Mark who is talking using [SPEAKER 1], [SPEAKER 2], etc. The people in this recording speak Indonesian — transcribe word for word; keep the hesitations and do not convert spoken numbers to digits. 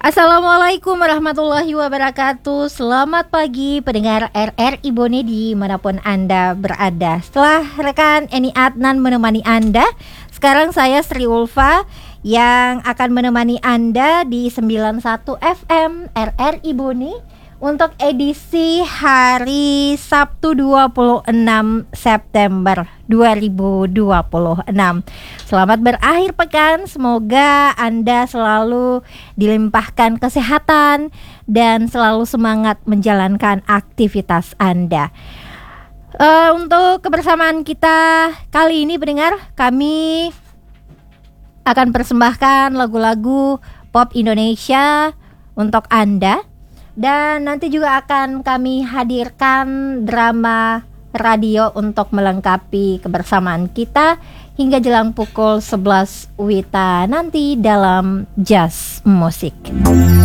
[SPEAKER 1] Assalamualaikum warahmatullahi wabarakatuh. Selamat pagi pendengar R R I Bone dimanapun Anda berada. Setelah rekan Eni Adnan menemani Anda, sekarang saya Sri Ulfa yang akan menemani Anda di sembilan puluh satu F M R R I Bone untuk edisi hari Sabtu dua puluh enam September dua ribu dua puluh enam. Selamat berakhir pekan, semoga Anda selalu dilimpahkan kesehatan dan selalu semangat menjalankan aktivitas Anda. Uh, untuk kebersamaan kita kali ini pendengar, kami akan persembahkan lagu-lagu pop Indonesia untuk Anda. Dan nanti juga akan kami hadirkan drama radio untuk melengkapi kebersamaan kita hingga jelang pukul sebelas W I T A nanti dalam Jazz Musik.